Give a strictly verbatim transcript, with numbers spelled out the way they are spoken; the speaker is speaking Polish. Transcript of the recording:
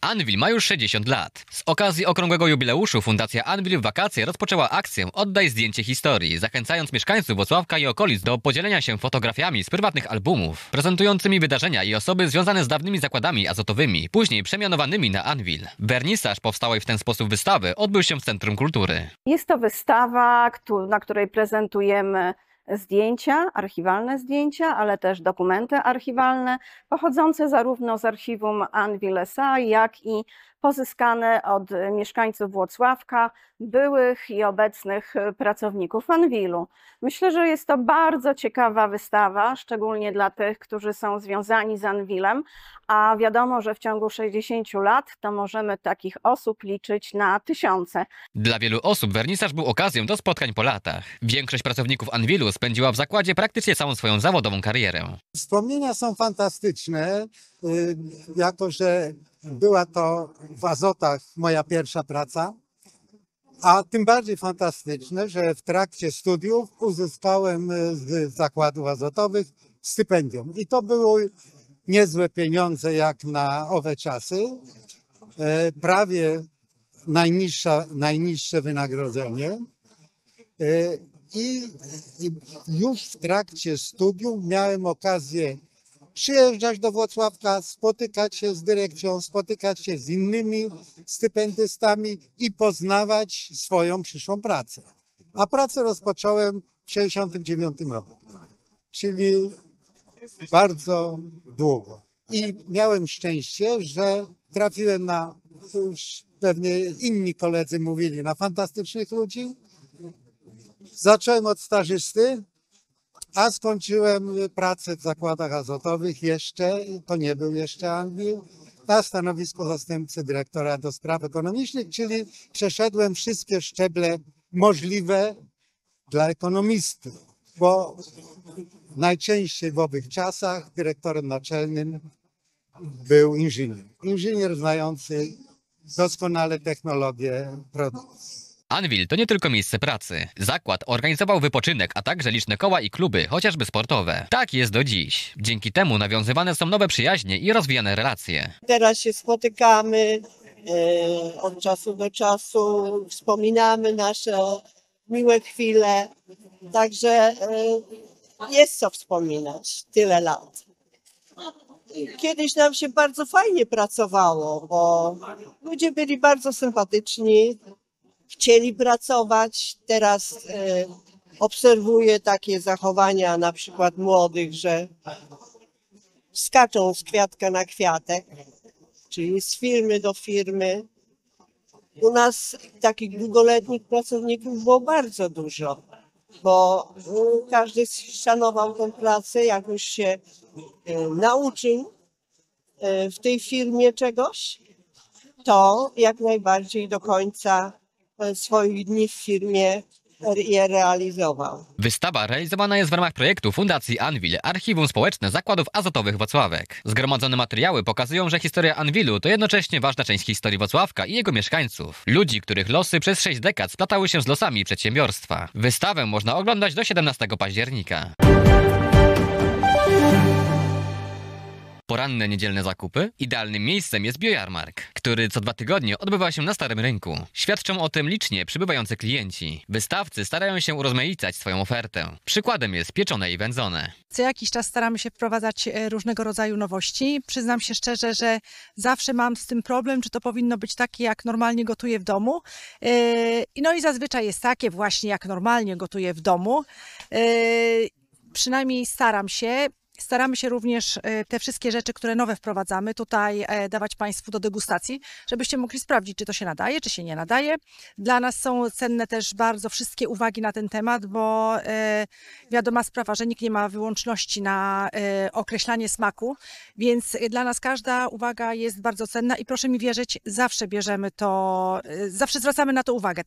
Anwil ma już sześćdziesiąt lat. Z okazji okrągłego jubileuszu Fundacja Anwil w wakacje rozpoczęła akcję Oddaj zdjęcie historii, zachęcając mieszkańców Włocławka i okolic do podzielenia się fotografiami z prywatnych albumów, prezentującymi wydarzenia i osoby związane z dawnymi zakładami azotowymi, później przemianowanymi na Anwil. Wernisaż powstałej w ten sposób wystawy odbył się w Centrum Kultury. Jest to wystawa, na której prezentujemy zdjęcia, archiwalne zdjęcia, ale też dokumenty archiwalne pochodzące zarówno z archiwum Anwil S A, jak i pozyskane od mieszkańców Włocławka, byłych i obecnych pracowników Anwilu. Myślę, że jest to bardzo ciekawa wystawa, szczególnie dla tych, którzy są związani z Anwilem, a wiadomo, że w ciągu sześćdziesięciu lat to możemy takich osób liczyć na tysiące. Dla wielu osób wernisaż był okazją do spotkań po latach. Większość pracowników Anwilu spędziła w zakładzie praktycznie całą swoją zawodową karierę. Wspomnienia są fantastyczne, jako że była to w Azotach moja pierwsza praca, a tym bardziej fantastyczne, że w trakcie studiów uzyskałem z zakładów azotowych stypendium. I to były niezłe pieniądze jak na owe czasy, prawie najniższa, najniższe wynagrodzenie. I już w trakcie studiów miałem okazję przyjeżdżać do Włocławka, spotykać się z dyrekcją, spotykać się z innymi stypendystami i poznawać swoją przyszłą pracę. A pracę rozpocząłem w sześćdziesiątym dziewiątym roku, czyli bardzo długo. I miałem szczęście, że trafiłem na, już pewnie inni koledzy mówili, na fantastycznych ludzi. Zacząłem od stażysty, a skończyłem pracę w zakładach azotowych jeszcze, to nie był jeszcze Anwil, na stanowisku zastępcy dyrektora do spraw ekonomicznych, czyli przeszedłem wszystkie szczeble możliwe dla ekonomisty, bo najczęściej w owych czasach dyrektorem naczelnym był inżynier. Inżynier znający doskonale technologię produkcji. Anwil to nie tylko miejsce pracy. Zakład organizował wypoczynek, a także liczne koła i kluby, chociażby sportowe. Tak jest do dziś. Dzięki temu nawiązywane są nowe przyjaźnie i rozwijane relacje. Teraz się spotykamy e, od czasu do czasu, wspominamy nasze miłe chwile. Także e, jest co wspominać tyle lat. Kiedyś nam się bardzo fajnie pracowało, bo ludzie byli bardzo sympatyczni. Chcieli pracować. Teraz e, obserwuję takie zachowania na przykład młodych, że skaczą z kwiatka na kwiatek, czyli z firmy do firmy. U nas takich długoletnich pracowników było bardzo dużo, bo e, każdy szanował tę pracę, jak już się e, nauczył e, w tej firmie czegoś, to jak najbardziej do końca swoich dni w firmie je realizował. Wystawa realizowana jest w ramach projektu Fundacji Anwil, Archiwum Społeczne Zakładów Azotowych Włocławek. Zgromadzone materiały pokazują, że historia Anwilu to jednocześnie ważna część historii Włocławka i jego mieszkańców. Ludzi, których losy przez sześć dekad splatały się z losami przedsiębiorstwa. Wystawę można oglądać do siedemnastego października. Poranne niedzielne zakupy? Idealnym miejscem jest Biojarmark, który co dwa tygodnie odbywa się na Starym Rynku. Świadczą o tym licznie przybywający klienci. Wystawcy starają się urozmaicać swoją ofertę. Przykładem jest pieczone i wędzone. Co jakiś czas staramy się wprowadzać różnego rodzaju nowości. Przyznam się szczerze, że zawsze mam z tym problem, czy to powinno być takie, jak normalnie gotuję w domu. No i zazwyczaj jest takie właśnie, jak normalnie gotuję w domu. Przynajmniej staram się. Staramy się również te wszystkie rzeczy, które nowe wprowadzamy, tutaj dawać Państwu do degustacji, żebyście mogli sprawdzić, czy to się nadaje, czy się nie nadaje. Dla nas są cenne też bardzo wszystkie uwagi na ten temat, bo wiadoma sprawa, że nikt nie ma wyłączności na określanie smaku, więc dla nas każda uwaga jest bardzo cenna i proszę mi wierzyć, zawsze bierzemy to, zawsze zwracamy na to uwagę.